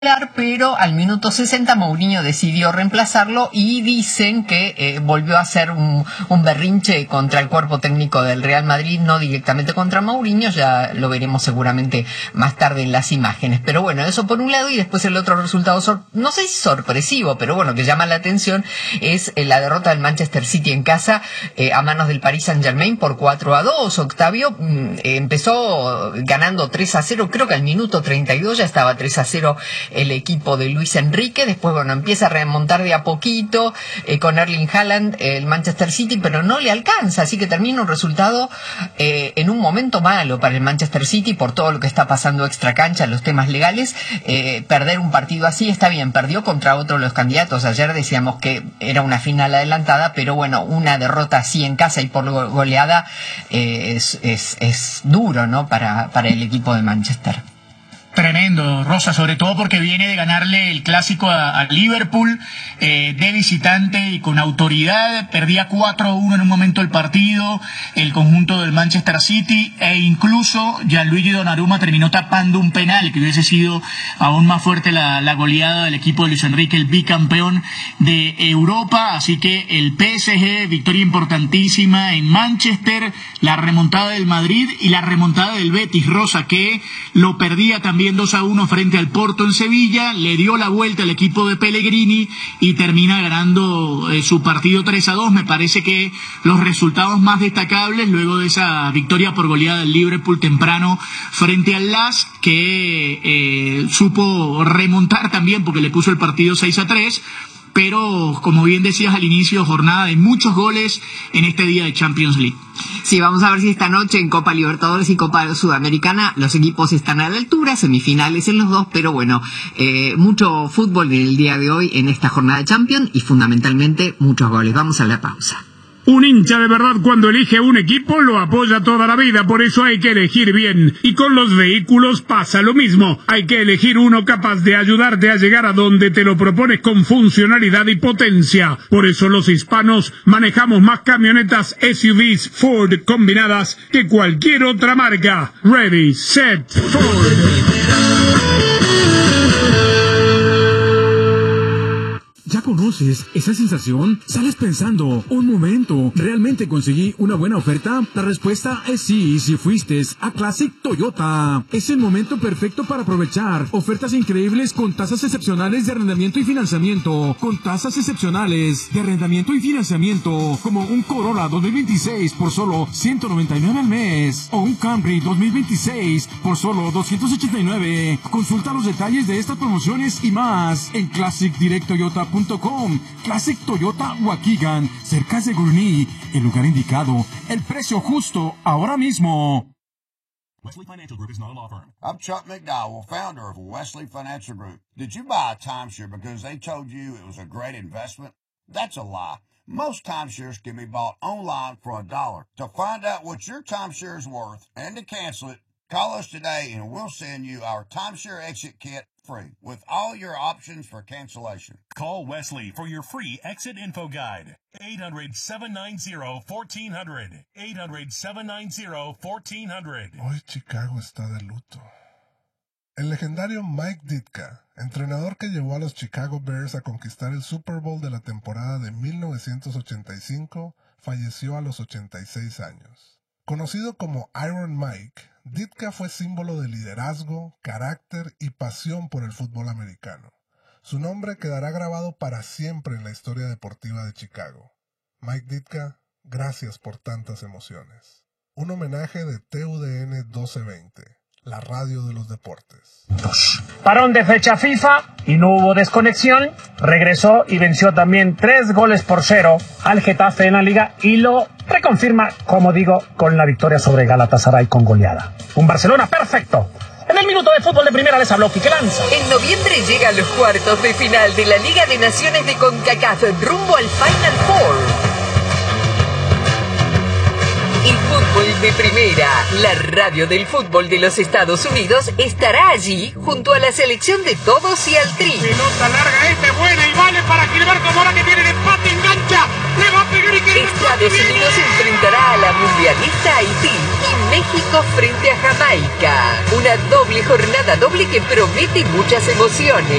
pero al minuto 60 Mourinho decidió reemplazarlo y dicen que volvió a hacer un berrinche contra el cuerpo técnico del Real Madrid, no directamente contra Mourinho, ya lo veremos seguramente más tarde en las imágenes. Pero bueno, eso por un lado, y después el otro resultado, no sé si sorpresivo, pero bueno, que llama la atención, es la derrota del Manchester City en casa a manos del Paris Saint-Germain por 4-2. Octavio empezó ganando 3-0, creo que al minuto 32 ya estaba 3-0 el equipo de Luis Enrique. Después, bueno, empieza a remontar de a poquito con Erling Haaland el Manchester City, pero no le alcanza, así que termina un resultado en un momento malo para el Manchester City por todo lo que está pasando extra cancha, los temas legales. Perder un partido así está bien, perdió contra otro de los candidatos. Ayer decíamos que era una final adelantada, pero bueno, una derrota así en casa y por goleada es duro, ¿no? Para el equipo de Manchester. Tremendo, Rosa, sobre todo porque viene de ganarle el clásico a Liverpool de visitante y con autoridad. Perdía 4-1 en un momento el partido, el conjunto del Manchester City, e incluso Gianluigi Donnarumma terminó tapando un penal que hubiese sido aún más fuerte la goleada del equipo de Luis Enrique, el bicampeón de Europa. Así que el PSG, victoria importantísima en Manchester, la remontada del Madrid y la remontada del Betis, Rosa, que lo perdía también 2-1 frente al Porto en Sevilla, le dio la vuelta al equipo de Pellegrini y termina ganando su partido 3-2. Me parece que los resultados más destacables luego de esa victoria por goleada del Liverpool temprano frente al LAS, que supo remontar también porque le puso el partido 6-3. Pero, como bien decías al inicio, jornada de muchos goles en este día de Champions League. Sí, vamos a ver si esta noche en Copa Libertadores y Copa Sudamericana los equipos están a la altura, semifinales en los dos, pero bueno, mucho fútbol en el día de hoy en esta jornada de Champions y fundamentalmente muchos goles. Vamos a la pausa. Un hincha de verdad cuando elige un equipo lo apoya toda la vida, por eso hay que elegir bien. Y con los vehículos pasa lo mismo. Hay que elegir uno capaz de ayudarte a llegar a donde te lo propones con funcionalidad y potencia. Por eso los hispanos manejamos más camionetas SUVs Ford combinadas que cualquier otra marca. Ready, set, Ford. ¿Ya conoces esa sensación? ¿Sales pensando, un momento, ¿realmente conseguí una buena oferta? La respuesta es sí, si fuiste a Classic Toyota. Es el momento perfecto para aprovechar ofertas increíbles con tasas excepcionales de arrendamiento y financiamiento. Con tasas excepcionales de arrendamiento y financiamiento, como un Corolla 2026 por solo $199 al mes, o un Camry 2026 por solo $289. Consulta los detalles de estas promociones y más en ClassicDirectToyota.com. Classic Toyota Waukegan, cerca de Gurnee, el lugar indicado, el precio justo, ahora mismo. Wesley Financial Group is not a law firm. I'm Chuck McDowell, founder of Wesley Financial Group. Did you buy a timeshare because they told you it was a great investment? That's a lie. Most timeshares can be bought online for $1. To find out what your timeshare is worth and to cancel it, call us today and we'll send you our timeshare exit kit free with all your options for cancellation. Call Wesley for your free exit info guide. 800-790-1400. 800-790-1400. Hoy Chicago está de luto. El legendario Mike Ditka, entrenador que llevó a los Chicago Bears a conquistar el Super Bowl de la temporada de 1985, falleció a los 86 años. Conocido como Iron Mike, Ditka fue símbolo de liderazgo, carácter y pasión por el fútbol americano. Su nombre quedará grabado para siempre en la historia deportiva de Chicago. Mike Ditka, gracias por tantas emociones. Un homenaje de TUDN 1220, la radio de los deportes. Parón de fecha FIFA y no hubo desconexión. Regresó y venció también 3-0 al Getafe en la Liga y lo reconfirma, como digo, con la victoria sobre Galatasaray con goleada. Un Barcelona perfecto. En el minuto de fútbol de primera les habló Quique Lanza. En noviembre llegan los cuartos de final de la Liga de Naciones de CONCACAF rumbo al Final Four. El fútbol de primera, la radio del fútbol de los Estados Unidos, estará allí junto a la selección de todos y al Tri. Pelota larga buena y vale para Gilberto Mora que tiene el empate, engancha. derecha. Le va a pegar y que Estados Unidos enfrentará a la mundialista Haití y México frente a Jamaica. Una doble jornada doble que promete muchas emociones.